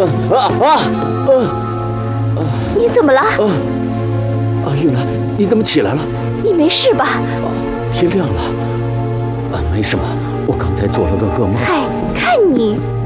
你怎么了？ 玉兰，你怎么起来了？ 你没事吧？ 天亮了。没什么，我刚才做了个噩梦。 嗨，看你。